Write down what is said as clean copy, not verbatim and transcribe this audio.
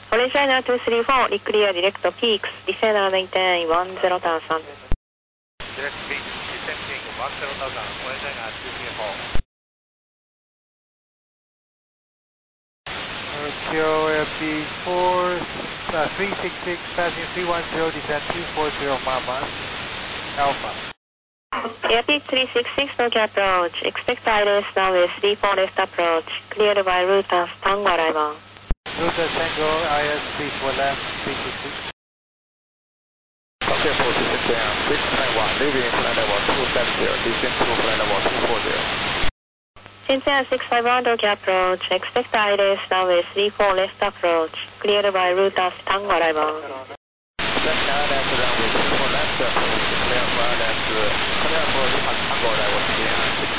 Orange Liner 234, clear direct peaks, descend maintain 10,000. Direct peaks, descending 10,000, Orange Liner 234. QFB 366, passing 310, descend 240 miles, Alpha. Airpeak 366, Tokyo approach. Expect ILS now is 34 left approach. Cleared by Rutas Tango arrival. Rutas Tango, IS 34 left, 366. Okay, 466 down, 691, leaving flight level 270, descend to flight level 240. Cynthia 651, Tokyo approach. Expect ILS now is 34 left approach. Cleared by Rutas Tango arrival. Clear for Rutas Tango arrival.